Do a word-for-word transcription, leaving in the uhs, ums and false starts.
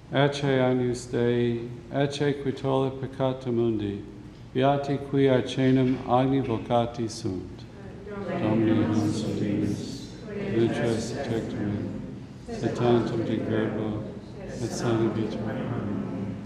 Ecce agnus Dei, ecce qui tollit peccata mundi, beati qui arcenum agni vocati sunt. Domini non sodimus, vinces tectum, et tantum de gerbo, et sani vitam.